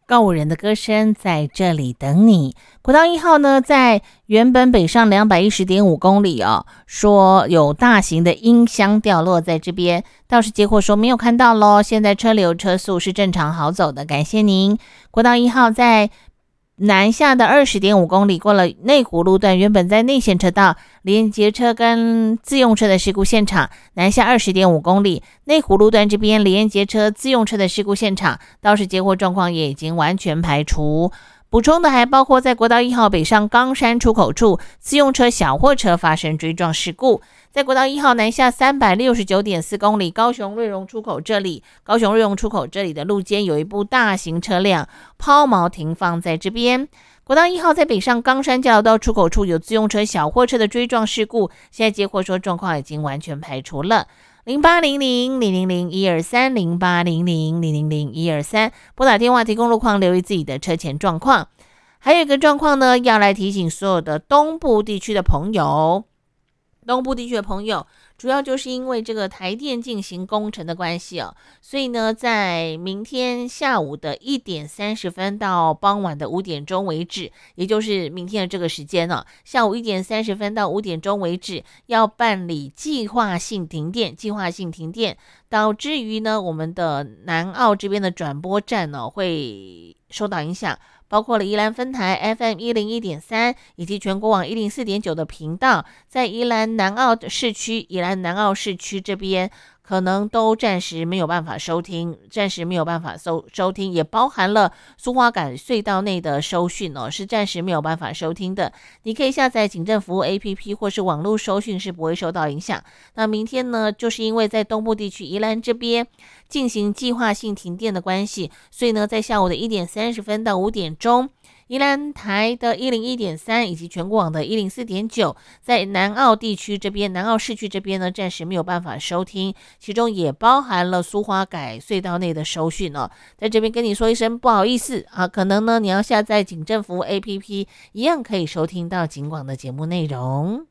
告五人的歌声在这里等你。国道1号呢，在原本北上210.5公里哦，说有大型的音箱掉落在这边，倒是接货说没有看到咯，现在车流车速是正常好走的，感谢您。国道1号在南下的20.5公里，过了内湖路段，原本在内线车道连接车跟自用车的事故现场，南下20.5公里，内湖路段这边连接车自用车的事故现场，倒是接货状况也已经完全排除。补充的还包括在国道1号北上冈山出口处，自用车小货车发生追撞事故。在国道1号南下369.4公里，高雄瑞荣出口这里的路肩有一部大型车辆抛锚停放在这边。国道1号在北上冈山交流道出口处有自用车小货车的追撞事故，现在接货说状况已经完全排除了。0800-000-123 0800-000-123，拨打电话提供路况，留意自己的车前状况。还有一个状况呢，要来提醒所有的东部地区的朋友，主要就是因为这个台电进行工程的关系哦，所以呢，在明天下午的1点30分到傍晚的5点钟为止，也就是明天的这个时间哦，下午1点30分到5点钟为止，要办理计划性停电，导致于呢，我们的南澳这边的转播站呢会受到影响。包括了宜兰分台 FM101.3 以及全国网104.9的频道，在宜兰南澳市区这边可能都暂时没有办法收听，也包含了苏花改隧道内的收讯哦，是暂时没有办法收听的。你可以下载警政服务 APP 或是网络收讯是不会受到影响。那明天呢，就是因为在东部地区宜兰这边进行计划性停电的关系，所以呢，在下午的1点30分到5点钟，宜兰台的101.3以及全国网的104.9，在南澳地区这边，南澳市区这边呢，暂时没有办法收听，其中也包含了苏花改隧道内的收讯哦。在这边跟你说一声不好意思啊，可能呢你要下载警政服务 APP， 一样可以收听到警广的节目内容。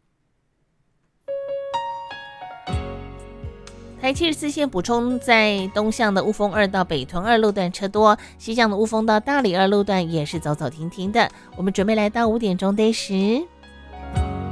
台74线补充，在东向的雾峰2到北屯2路段车多，西向的雾峰到大里2路段也是走走停停的。我们准备来到5点钟的时。